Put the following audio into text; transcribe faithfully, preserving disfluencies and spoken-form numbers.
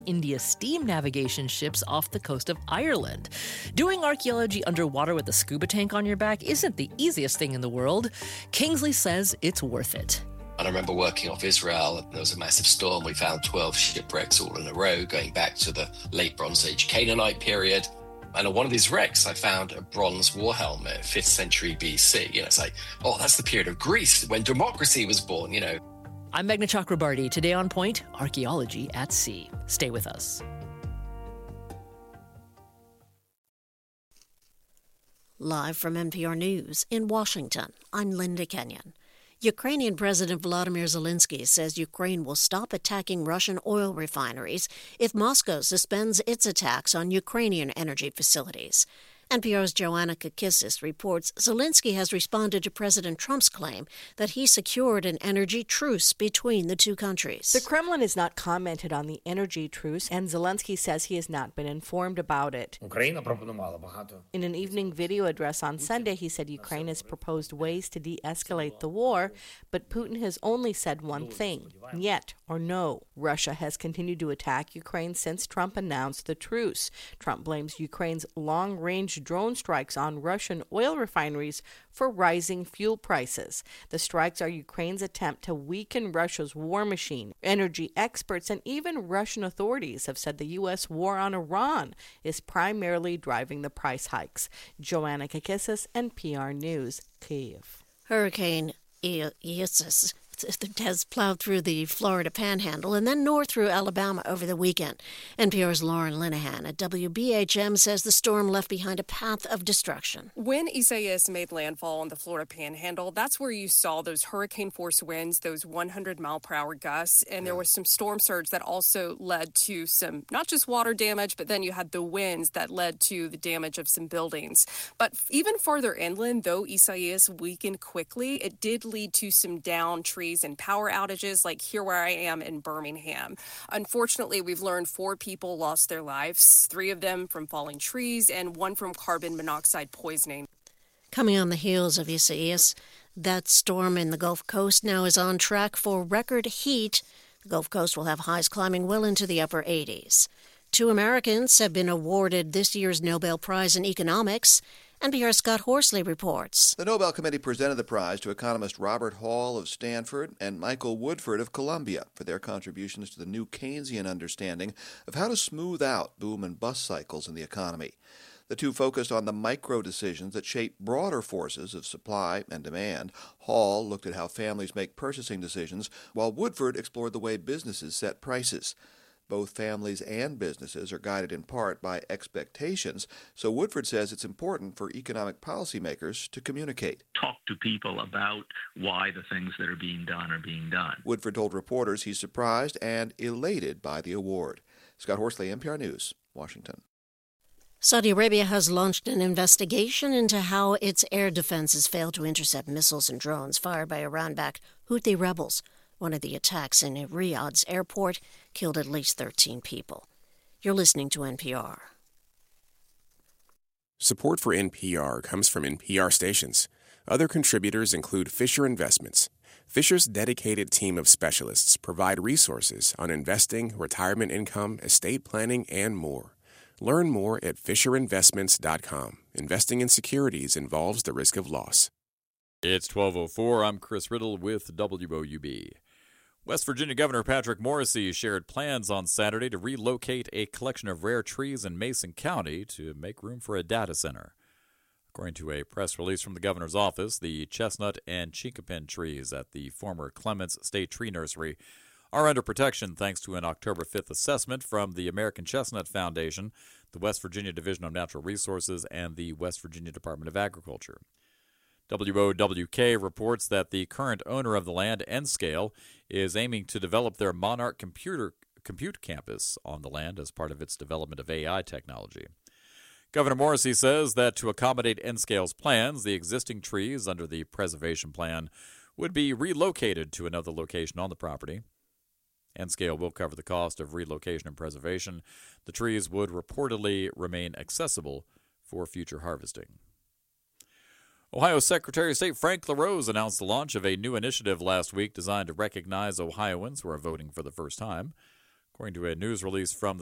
India's steam navigation ships off the coast of Ireland. Doing archaeology underwater with a scuba tank on your back isn't the easiest thing in the world. Kingsley says it's worth it. And I remember working off Israel, and there was a massive storm. We found twelve shipwrecks all in a row going back to the late Bronze Age Canaanite period. And on one of these wrecks, I found a bronze war helmet, fifth century B C. You know, it's like, oh, that's the period of Greece when democracy was born, you know. I'm Meghna Chakrabarty. Today on Point, archaeology at sea. Stay with us. Live from N P R News in Washington, I'm Linda Kenyon. Ukrainian President Volodymyr Zelensky says Ukraine will stop attacking Russian oil refineries if Moscow suspends its attacks on Ukrainian energy facilities. N P R's Joanna Kakissis reports Zelensky has responded to President Trump's claim that he secured an energy truce between the two countries. The Kremlin has not commented on the energy truce, and Zelensky says he has not been informed about it. In an evening video address on Sunday, he said Ukraine has proposed ways to de-escalate the war, but Putin has only said one thing, yet or no. Russia has continued to attack Ukraine since Trump announced the truce. Trump blames Ukraine's long-range drone strikes on Russian oil refineries for rising fuel prices. The strikes are Ukraine's attempt to weaken Russia's war machine. Energy experts and even Russian authorities have said the U S war on Iran is primarily driving the price hikes. Joanna Kakissis, N P R News, Kyiv. Hurricane Isis has plowed through the Florida Panhandle and then north through Alabama over the weekend. N P R's Lauren Linehan at W B H M says the storm left behind a path of destruction. When Isaias made landfall on the Florida Panhandle, that's where you saw those hurricane-force winds, those one hundred mile per hour gusts, and there was some storm surge that also led to some, not just water damage, but then you had the winds that led to the damage of some buildings. But even farther inland, though Isaias weakened quickly, it did lead to some downed trees and power outages, like here where I am in Birmingham. Unfortunately, we've learned four people lost their lives, three of them from falling trees and one from carbon monoxide poisoning. Coming on the heels of Isaias, that storm in the Gulf Coast now is on track for record heat. The Gulf Coast will have highs climbing well into the upper eighties. Two Americans have been awarded this year's Nobel Prize in Economics. N P R's Scott Horsley reports. The Nobel Committee presented the prize to economist Robert Hall of Stanford and Michael Woodford of Columbia for their contributions to the new Keynesian understanding of how to smooth out boom and bust cycles in the economy. The two focused on the micro decisions that shape broader forces of supply and demand. Hall looked at how families make purchasing decisions, while Woodford explored the way businesses set prices. Both families and businesses are guided in part by expectations, so Woodford says it's important for economic policymakers to communicate. Talk to people about why the things that are being done are being done. Woodford told reporters he's surprised and elated by the award. Scott Horsley, N P R News, Washington. Saudi Arabia has launched an investigation into how its air defenses failed to intercept missiles and drones fired by Iran-backed Houthi rebels. One of the attacks in Riyadh's airport killed at least thirteen people. You're listening to N P R. Support for N P R comes from N P R stations. Other contributors include Fisher Investments. Fisher's dedicated team of specialists provide resources on investing, retirement income, estate planning, and more. Learn more at fisher investments dot com. Investing in securities involves the risk of loss. It's twelve oh four. I'm Chris Riddle with W O U B. West Virginia Governor Patrick Morrisey shared plans on Saturday to relocate a collection of rare trees in Mason County to make room for a data center. According to a press release from the governor's office, the chestnut and chinkapin trees at the former Clements State Tree Nursery are under protection thanks to an October fifth assessment from the American Chestnut Foundation, the West Virginia Division of Natural Resources, and the West Virginia Department of Agriculture. W O W K reports that the current owner of the land, Nscale, is aiming to develop their Monarch computer compute campus on the land as part of its development of A I technology. Governor Morrisey says that to accommodate Nscale's plans, the existing trees under the preservation plan would be relocated to another location on the property. Nscale will cover the cost of relocation and preservation. The trees would reportedly remain accessible for future harvesting. Ohio Secretary of State Frank LaRose announced the launch of a new initiative last week designed to recognize Ohioans who are voting for the first time. According to a news release from